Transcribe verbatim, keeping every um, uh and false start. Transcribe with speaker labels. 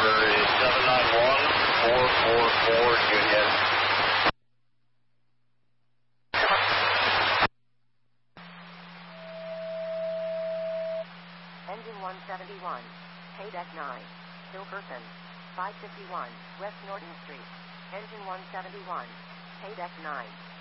Speaker 1: number is seven nine one four four four Union.
Speaker 2: Engine one seventy-one, Paydeck nine, Hilkerson, five fifty-one, West Norton Street. Engine one seventy-one, Paydeck nine.